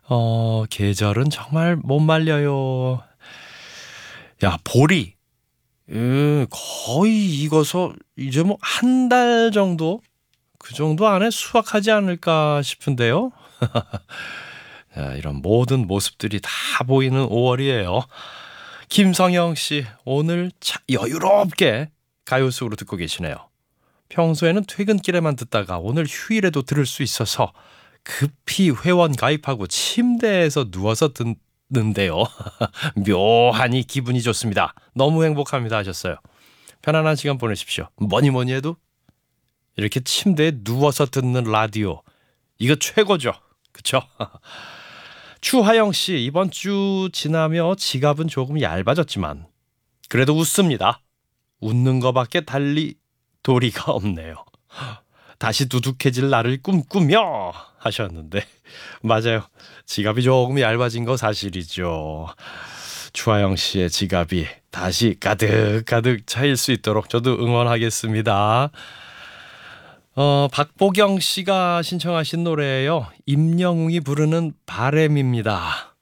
계절은 정말 못 말려요. 야, 보리. 거의 익어서 이제 뭐 한 달 정도? 그 정도 안에 수확하지 않을까 싶은데요. 자, 이런 모든 모습들이 다 보이는 5월이에요. 김성영 씨, 오늘 참 여유롭게 가요 속으로 듣고 계시네요. 평소에는 퇴근길에만 듣다가 오늘 휴일에도 들을 수 있어서 급히 회원 가입하고 침대에서 누워서 듣는데요. 묘하니 기분이 좋습니다. 너무 행복합니다 하셨어요. 편안한 시간 보내십시오. 뭐니 뭐니 해도 이렇게 침대에 누워서 듣는 라디오 이거 최고죠. 그쵸? 추하영 씨, 이번 주 지나며 지갑은 조금 얇아졌지만 그래도 웃습니다. 웃는 거밖에 달리 도리가 없네요. 다시 두둑해질 날을 꿈꾸며 하셨는데 맞아요. 지갑이 조금 얇아진 거 사실이죠. 추하영 씨의 지갑이 다시 가득가득 차일 수 있도록 저도 응원하겠습니다. 박보경 씨가 신청하신 노래예요. 임영웅이 부르는 바램입니다.